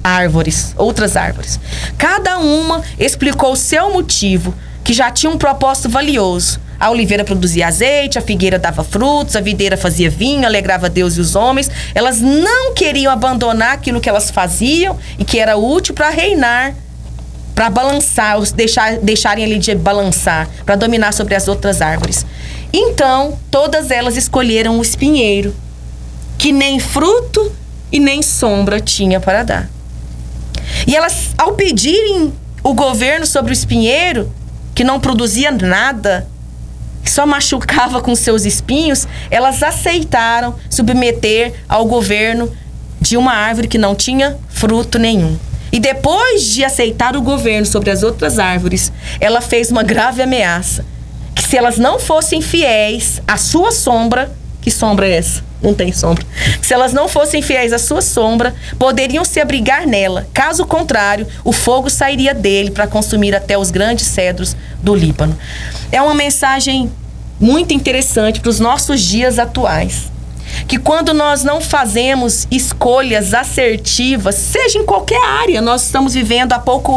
outras árvores. Cada uma explicou o seu motivo, que já tinha um propósito valioso. A oliveira produzia azeite, a figueira dava frutos, a videira fazia vinho, alegrava Deus e os homens. Elas não queriam abandonar aquilo que elas faziam e que era útil para reinar, para balançar, deixarem ali de balançar, para dominar sobre as outras árvores. Então, todas elas escolheram o espinheiro, que nem fruto e nem sombra tinha para dar. E elas, ao pedirem o governo sobre o espinheiro, que não produzia nada, que só machucava com seus espinhos, elas aceitaram submeter ao governo de uma árvore que não tinha fruto nenhum. E depois de aceitar o governo sobre as outras árvores, ela fez uma grave ameaça, que se elas não fossem fiéis à sua sombra, que sombra é essa? Não tem sombra. Se elas não fossem fiéis à sua sombra, poderiam se abrigar nela. Caso contrário, o fogo sairia dele para consumir até os grandes cedros do Líbano. É uma mensagem muito interessante para os nossos dias atuais. Que quando nós não fazemos escolhas assertivas, seja em qualquer área, nós estamos vivendo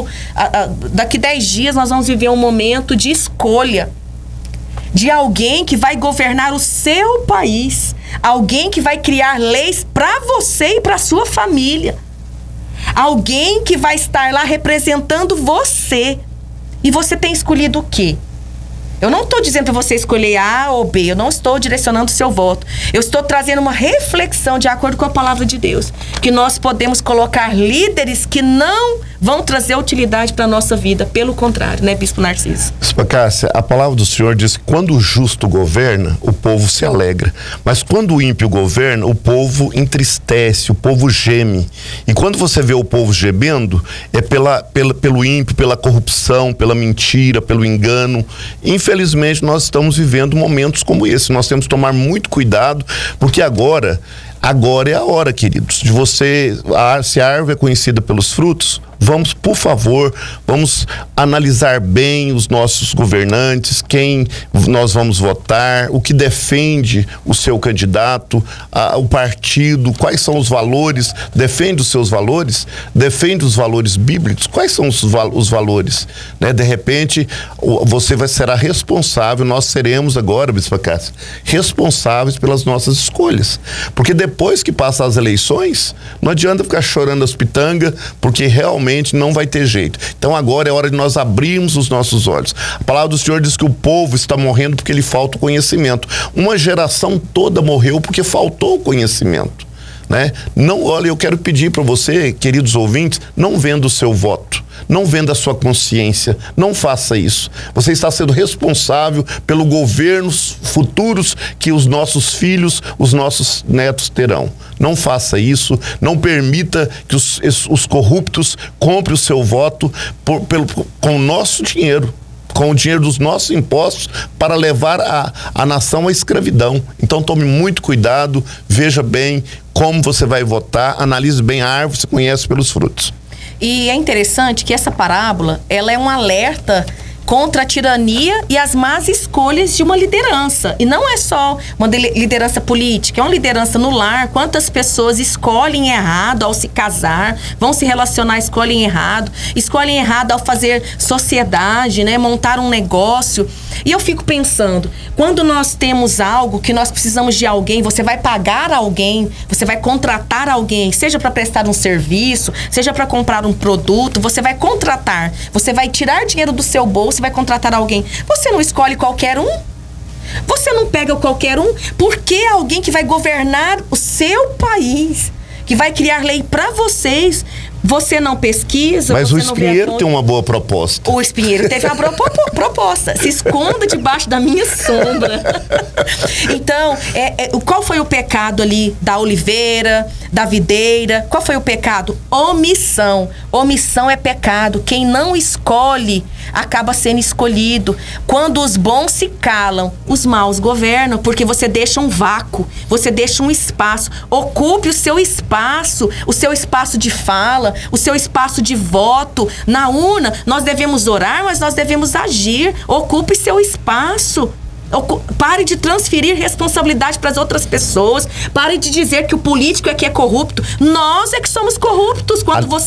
daqui 10 dias nós vamos viver um momento de escolha de alguém que vai governar o seu país, alguém que vai criar leis para você e para sua família, alguém que vai estar lá representando você. E você tem escolhido o quê? Eu não estou dizendo para você escolher A ou B, eu não estou direcionando o seu voto. Eu estou trazendo uma reflexão de acordo com a palavra de Deus, que nós podemos colocar líderes que não vão trazer utilidade para a nossa vida, pelo contrário, né, Bispo Narciso? Bispo Cássia, a palavra do Senhor diz que quando o justo governa, o povo se alegra. Mas quando o ímpio governa, o povo entristece, o povo geme. E quando você vê o povo gemendo, é pelo ímpio, pela corrupção, pela mentira, pelo engano. Infelizmente, nós estamos vivendo momentos como esse. Nós temos que tomar muito cuidado, porque agora é a hora, queridos, de você, se a árvore é conhecida pelos frutos, por favor, vamos analisar bem os nossos governantes, quem nós vamos votar, o que defende o seu candidato, o partido, quais são os valores, defende os seus valores, defende os valores bíblicos, quais são os valores, né? De repente, você será responsável, nós seremos agora, Bispo Cássia, responsáveis pelas nossas escolhas, porque depois que passam as eleições, não adianta ficar chorando as pitangas, porque realmente não vai ter jeito. Então agora é hora de nós abrirmos os nossos olhos. A palavra do Senhor diz que o povo está morrendo porque lhe falta o conhecimento. Uma geração toda morreu porque faltou o conhecimento, né? Não, olha, eu quero pedir para você, queridos ouvintes, não venda o seu voto, não venda a sua consciência, não faça isso. Você está sendo responsável pelo governos futuros que os nossos filhos, os nossos netos terão. Não faça isso, não permita que os corruptos comprem o seu voto com o nosso dinheiro, com o dinheiro dos nossos impostos, para levar a nação à escravidão. Então tome muito cuidado, veja bem como você vai votar, analise bem a árvore, você conhece pelos frutos. E é interessante que essa parábola, ela é um alerta contra a tirania e as más escolhas de uma liderança. E não é só uma liderança política, é uma liderança no lar. Quantas pessoas escolhem errado ao se casar, vão se relacionar, escolhem errado ao fazer sociedade, né? Montar um negócio. E eu fico pensando, quando nós temos algo que nós precisamos de alguém, você vai pagar alguém, você vai contratar alguém, seja para prestar um serviço, seja para comprar um produto, você vai contratar, você vai tirar dinheiro do seu bolso, você vai contratar alguém. Você não escolhe qualquer um? Você não pega qualquer um? Porque alguém que vai governar o seu país, que vai criar lei para vocês, você não pesquisa. Mas o espinheiro tem uma boa proposta. O espinheiro teve uma boa proposta. Se esconda debaixo da minha sombra. Então, qual foi o pecado ali da oliveira, da videira? Qual foi o pecado? Omissão. Omissão é pecado. Quem não escolhe acaba sendo escolhido. Quando os bons se calam, os maus governam, porque você deixa um vácuo, você deixa um espaço. Ocupe o seu espaço de fala, o seu espaço de voto. Na urna, nós devemos orar, mas nós devemos agir. Ocupe seu espaço. Pare de transferir responsabilidade para as outras pessoas. Pare de dizer que o político é que é corrupto. Nós é que somos corruptos quando você